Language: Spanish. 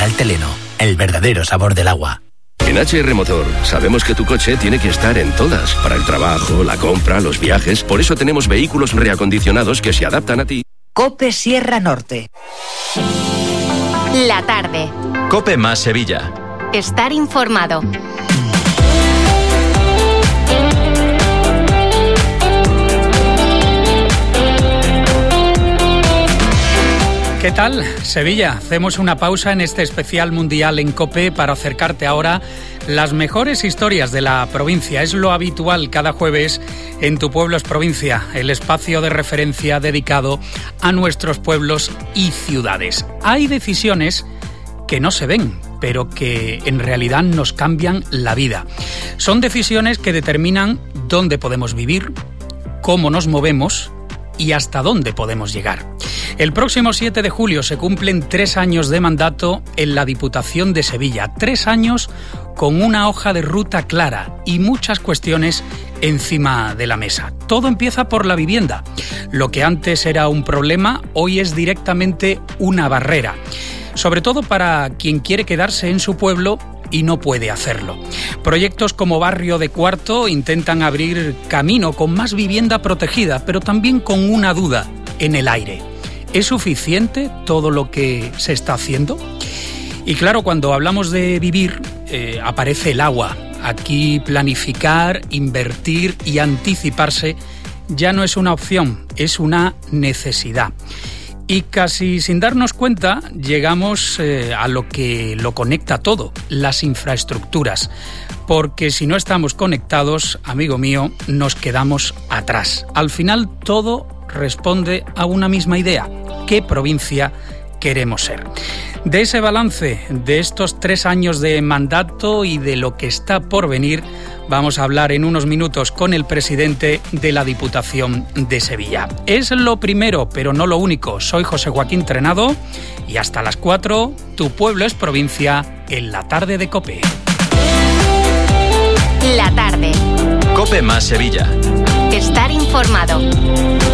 Mineral Teleno, el verdadero sabor del agua. En HR Motor sabemos que tu coche tiene que estar en todas, para el trabajo, la compra, los viajes. Por eso tenemos vehículos reacondicionados que se adaptan a ti. COPE Sierra Norte. La tarde. COPE más Sevilla. Estar informado. ¿Qué tal, Sevilla? Hacemos una pausa en este especial mundial en COPE para acercarte ahora las mejores historias de la provincia. Es lo habitual cada jueves en Tu Pueblo es Provincia, el espacio de referencia dedicado a nuestros pueblos y ciudades. Hay decisiones que no se ven, pero que en realidad nos cambian la vida. Son decisiones que determinan dónde podemos vivir, cómo nos movemos y hasta dónde podemos llegar. El próximo 7 de julio se cumplen 3 años de mandato en la Diputación de Sevilla. 3 años con una hoja de ruta clara y muchas cuestiones encima de la mesa. Todo empieza por la vivienda. Lo que antes era un problema, hoy es directamente una barrera. Sobre todo para quien quiere quedarse en su pueblo y no puede hacerlo. Proyectos como Barrio de Cuarto intentan abrir camino con más vivienda protegida, pero también con una duda en el aire. ¿Es suficiente todo lo que se está haciendo? Y claro, cuando hablamos de vivir, aparece el agua. Aquí planificar, invertir y anticiparse ya no es una opción, es una necesidad. Y casi sin darnos cuenta llegamos a lo que lo conecta todo, las infraestructuras. Porque si no estamos conectados, amigo mío, nos quedamos atrás. Al final todo responde a una misma idea: ¿qué provincia queremos ser? De ese balance, de estos 3 años de mandato y de lo que está por venir, vamos a hablar en unos minutos con el presidente de la Diputación de Sevilla. Es lo primero, pero no lo único. Soy José Joaquín Trenado y hasta las 4, Tu Pueblo es Provincia, en la tarde de COPE. La tarde. COPE más Sevilla. Estar informado.